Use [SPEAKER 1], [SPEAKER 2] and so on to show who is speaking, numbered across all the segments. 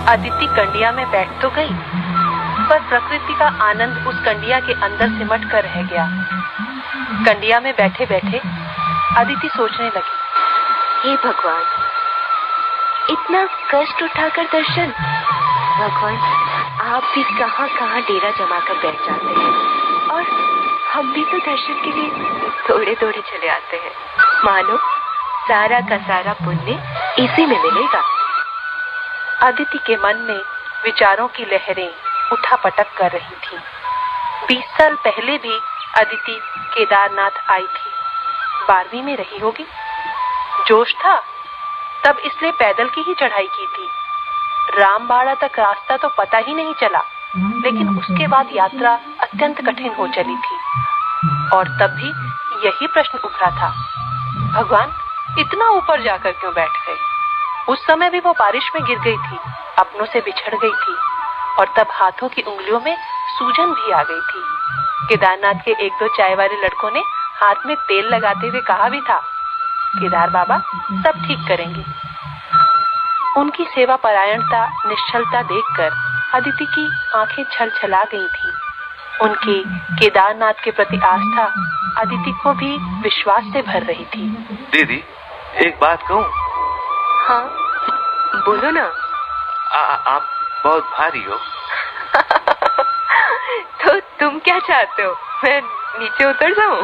[SPEAKER 1] अदिति कंडिया में बैठ तो गई, पर प्रकृति का आनंद उस कंडिया के अंदर सिमट कर रह गया। कंडिया में बैठे बैठे अदिति सोचने लगी,
[SPEAKER 2] हे भगवान, इतना कष्ट उठाकर दर्शन। भगवान, आप भी कहाँ कहाँ डेरा जमा कर बैठ जाते हैं और हम भी तो दर्शन के लिए थोड़े थोड़े चले आते हैं। मानो सारा का सारा पुण्य इसी में मिलेगा।
[SPEAKER 1] अदिति के मन में विचारों की लहरें उठापटक कर रही थीं। 20 साल पहले भी अदिति केदारनाथ आई थी। 12वीं में रही होगी। जोश था तब, इसलिए पैदल की ही चढ़ाई की थी। रामबाड़ा तक रास्ता तो पता ही नहीं चला, लेकिन उसके बाद यात्रा अत्यंत कठिन हो चली थी। और तब भी यही प्रश्न उभरा था, भगवान इतना ऊपर जाकर क्यों बैठ गए? उस समय भी वो बारिश में गिर गई थी, अपनों से बिछड़ गई थी, और तब हाथों की उंगलियों में सूजन भी आ गई थी। केदारनाथ के 1-2 चाय वाले लड़कों ने हाथ में तेल लगाते हुए कहा भी था, केदार बाबा सब ठीक करेंगे। उनकी सेवा परायणता, निश्चलता देखकर अदिति की आंखें छलछला गई थीं। उनकी केदारनाथ के प्रति आस्था अदिति को भी विश्वास से भर रही थी।
[SPEAKER 3] दीदी, एक बात कहूँ?
[SPEAKER 2] हाँ, बोलो ना।
[SPEAKER 3] आप बहुत भारी हो।
[SPEAKER 2] तो तुम क्या चाहते हो, मैं नीचे उतर जाऊं?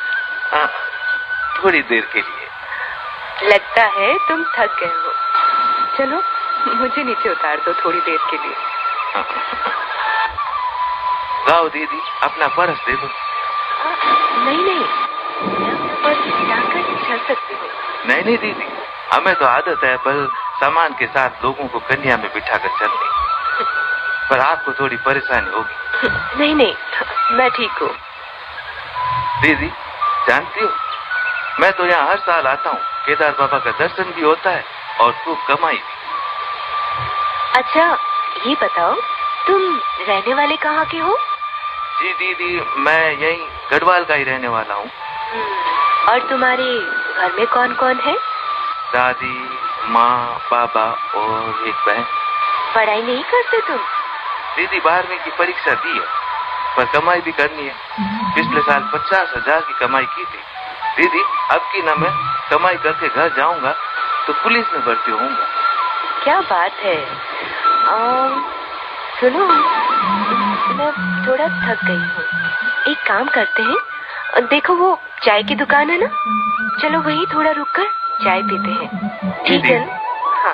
[SPEAKER 3] थोड़ी देर के लिए।
[SPEAKER 2] लगता है तुम थक गए हो। चलो मुझे नीचे उतार दो थोड़ी देर के लिए।
[SPEAKER 3] लाओ दीदी, अपना पर्स दे दो।
[SPEAKER 2] नहीं नहीं, मैं पर्स जाकर चल सकती हूँ।
[SPEAKER 3] नहीं दीदी, हमें तो आदत है पर सामान के साथ लोगों को कन्या में बिठाकर चलने, पर आपको थोड़ी परेशानी होगी।
[SPEAKER 2] नहीं नहीं, मैं ठीक हूँ।
[SPEAKER 3] दीदी जानती हो, मैं तो यहाँ हर साल आता हूँ। केदार बाबा का दर्शन भी होता है और खूब कमाई भी।
[SPEAKER 2] अच्छा ये बताओ, तुम रहने वाले कहाँ के हो?
[SPEAKER 3] जी दीदी, मैं यही गढ़वाल का ही रहने वाला हूँ।
[SPEAKER 2] और तुम्हारे घर में कौन कौन है?
[SPEAKER 3] दादी, माँ, बाबा और एक बहन।
[SPEAKER 2] पढ़ाई नहीं करते तुम?
[SPEAKER 3] दीदी 12वीं की परीक्षा दी है, पर कमाई भी करनी है। पिछले साल 50,000 की कमाई की थी। दीदी अब की ना मैं कमाई करके घर जाऊंगा तो पुलिस में भर्ती होऊंगा।
[SPEAKER 2] क्या बात है। सुनो, मैं थोड़ा थक गई हूँ। एक काम करते हैं, देखो वो चाय की दुकान है ना, चलो वहीं थोड़ा रुककर चाय पीते हैं, ठीक है? हाँ।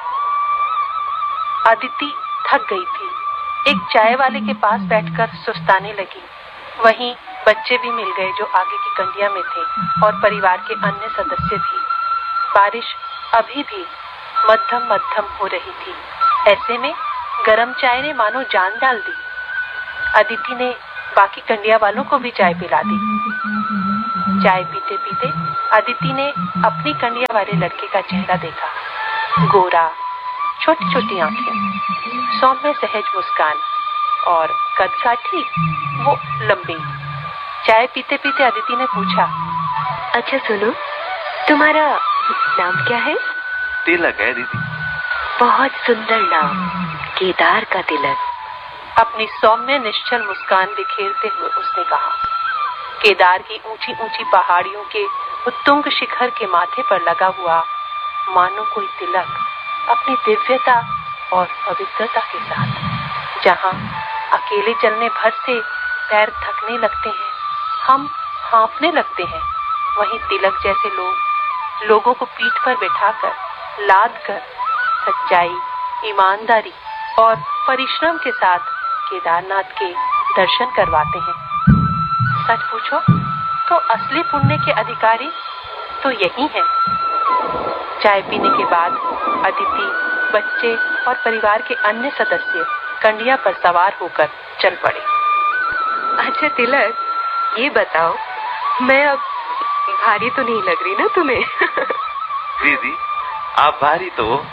[SPEAKER 1] अदिति थक गई थी। एक चाय वाले के पास बैठकर सुस्ताने लगी। वहीं बच्चे भी मिल गए जो आगे की कंडिया में थे, और परिवार के अन्य सदस्य भी। बारिश अभी भी मध्यम मध्यम हो रही थी। ऐसे में गरम चाय ने मानो जान डाल दी। अदिति ने बाकी कंडिया वालों को भी चाय पिला दी। चाय पीते पीते अदिति ने अपनी कंडिया वाले लड़के का चेहरा देखा। गोरा, छोटी छोटी आंखें, सौम्य सहज मुस्कान और कद काठी वो लंबी। चाय पीते पीते अदिति ने पूछा,
[SPEAKER 2] अच्छा सुनो, तुम्हारा नाम क्या है?
[SPEAKER 3] तिलक है दीदी।
[SPEAKER 2] बहुत सुंदर नाम, केदार का तिलक।
[SPEAKER 1] अपनी सौम्य निश्चल मुस्कान बिखेरते हुए उसने कहा। केदार की ऊंची ऊंची पहाड़ियों के उत्तुंग शिखर के माथे पर लगा हुआ मानो कोई तिलक, अपनी दिव्यता और पवित्रता के साथ। जहां अकेले चलने भर से पैर थकने लगते हैं, हम हाँफने लगते हैं, वहीं तिलक जैसे लोग लोगों को पीठ पर बैठाकर, लाद कर, सच्चाई, ईमानदारी और परिश्रम के साथ केदारनाथ के दर्शन करवाते हैं। सच पूछो तो असली पुण्य के अधिकारी तो यही हैं। चाय पीने के बाद अदिति, बच्चे और परिवार के अन्य सदस्य कंडिया पर सवार होकर चल पड़े।
[SPEAKER 2] अच्छा तिलक, ये बताओ, मैं अब भारी तो नहीं लग रही ना तुम्हें?
[SPEAKER 3] दीदी आप भारी तो हो।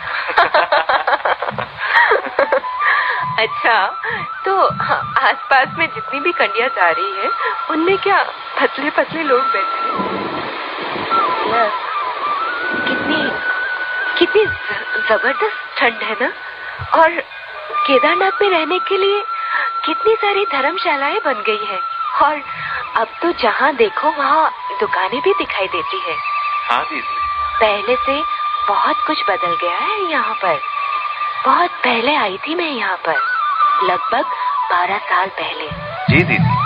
[SPEAKER 2] अच्छा, तो आसपास में जितनी भी कंडिया जा रही है, उनमें क्या पतले पतले लोग बैठे हैं? कितनी जबरदस्त ठंड है ना। और केदारनाथ में रहने के लिए कितनी सारी धर्मशालाएं बन गई है और अब तो जहाँ देखो वहाँ दुकानें भी दिखाई देती है।
[SPEAKER 3] हाँ दीदी,
[SPEAKER 2] पहले से बहुत कुछ बदल गया है यहाँ पर। बहुत पहले आई थी मैं यहाँ पर, लगभग 12 साल पहले।
[SPEAKER 3] जी दीदी।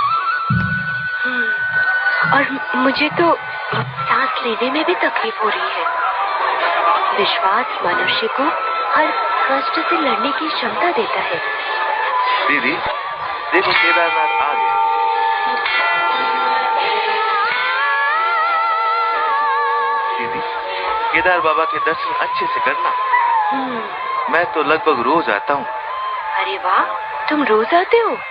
[SPEAKER 2] और मुझे तो सांस लेने में भी तकलीफ हो रही है। विश्वास मनुष्य को हर कष्ट से लड़ने की क्षमता देता है।
[SPEAKER 3] दीदी देखो, केदारनाथ आ गया। दीदी, केदार बाबा के दर्शन अच्छे से करना। मैं तो लगभग रोज आता हूँ।
[SPEAKER 2] अरे वाह, तुम रोज आते हो?